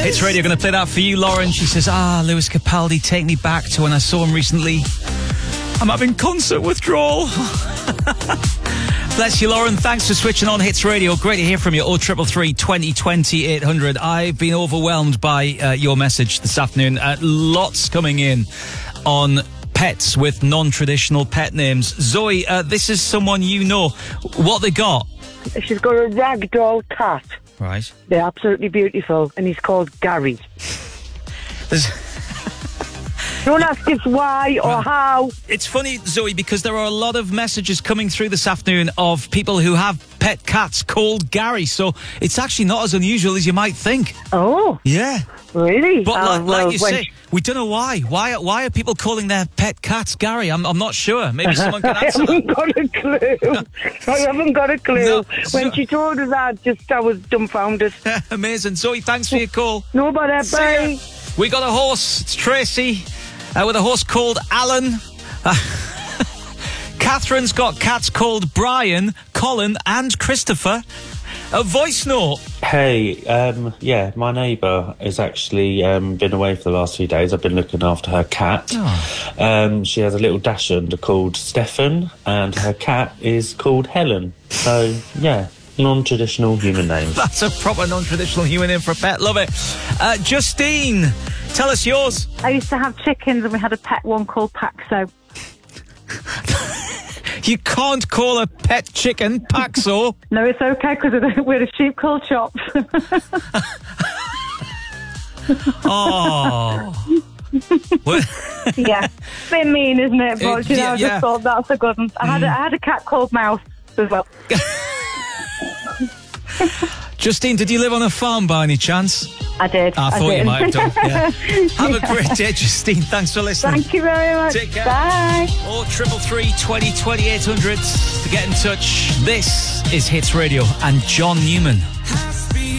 Hits Radio, going to play that for you, Lauren. She says, Lewis Capaldi, take me back to when I saw him recently. I'm having concert withdrawal. Bless you, Lauren. Thanks for switching on Hits Radio. Great to hear from you. 0333 2020 800. I've been overwhelmed by your message this afternoon. Lots coming in on pets with non-traditional pet names. Zoe, this is someone you know. What they got? She's got a ragdoll cat. Right. They're absolutely beautiful, and he's called Gary. Don't ask us why or how. It's funny, Zoe, because there are a lot of messages coming through this afternoon of people who have pet cats called Gary, so it's actually not as unusual as you might think. Oh. Yeah. Really? But like you say, we don't know why. Why are people calling their pet cats Gary? I'm not sure. Maybe someone can answer I haven't got a clue. No, when she told us that, I was dumbfounded. Amazing. Zoe, thanks for your call. No bother, bye. We got a horse. It's Tracy. With a horse called Alan. Catherine's got cats called Brian, Colin and Christopher. A voice note. Hey, my neighbour has actually been away for the last few days. I've been looking after her cat. Oh. She has a little dachshund called Stefan, and her cat is called Helen. So, yeah, non-traditional human names. That's a proper non-traditional human name for a pet. Love it. Justine, tell us yours. I used to have chickens and we had a pet one called Paxo. You can't call a pet chicken Paxo. No, it's okay because we're a sheep called Chops. Oh. Yeah, bit mean, isn't it? But I just thought that's a good one. I had a cat called Mouse as well. Justine, did you live on a farm by any chance? I did. I thought you might have done. Yeah. Have a great day, Justine. Thanks for listening. Thank you very much. Take care. Bye. 0333 20 800 to get in touch. This is Hits Radio and John Newman.